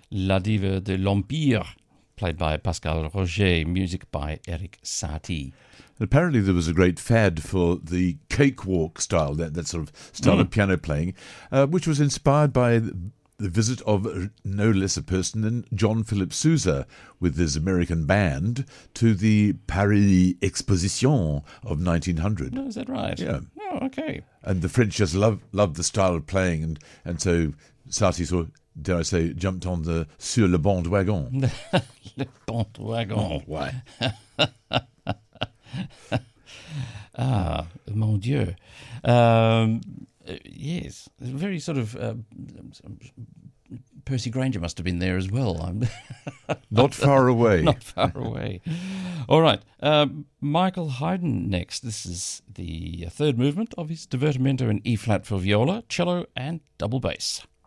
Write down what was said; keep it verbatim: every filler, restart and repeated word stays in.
La Diva de l'Empire, played by Pascal Roger, music by Eric Satie. Apparently there was a great fad for the cakewalk style, that, that sort of style mm. of piano playing, uh, which was inspired by the visit of no less a person than John Philip Sousa with his American band to the Paris Exposition of nineteen hundred. Oh, is that right? Yeah. Oh, okay. And the French just loved, loved the style of playing, and, and so Satie sort of, dare I say, jumped on the sur le bon wagon. Le bon wagon. Oh, why? Ah, mon Dieu. Um, yes, very sort of... Uh, Percy Granger must have been there as well. Not far away. Not far away. All right. Um, Michael Haydn next. This is the third movement of his Divertimento in E-flat for viola, cello and double bass.